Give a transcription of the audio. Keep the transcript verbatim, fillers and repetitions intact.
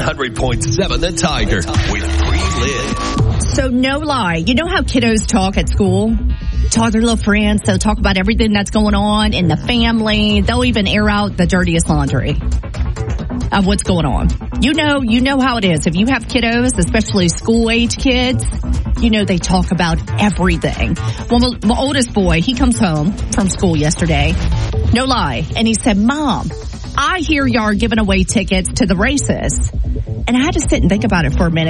hundred point seven The Tiger with Pre-Lid. So no lie, you know how kiddos talk at school? Talk to their little friends. They'll talk about everything that's going on in the family. They'll even air out the dirtiest laundry of what's going on. You know, you know how it is. If you have kiddos, especially school-age kids, you know they talk about everything. Well, my, my oldest boy, he comes home from school yesterday. No lie. And he said, Mom, I hear y'all are giving away tickets to the races. And I had to sit and think about it for a minute.